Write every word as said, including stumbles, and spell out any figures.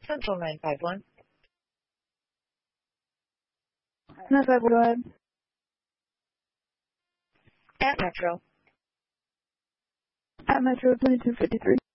Central nine five one. nine five one, go ahead. At Metro. At Metro twenty-two fifty-three.